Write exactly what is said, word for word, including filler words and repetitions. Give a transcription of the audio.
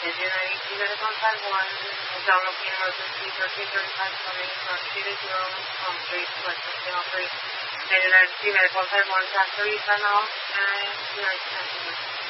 If you're ready, you gotta contact one. Don't look in emergency, thirteen thirty-five coming from City Zero, from three to West Channel three. And then you gotta contact one, tax three, sign off, and you're ready to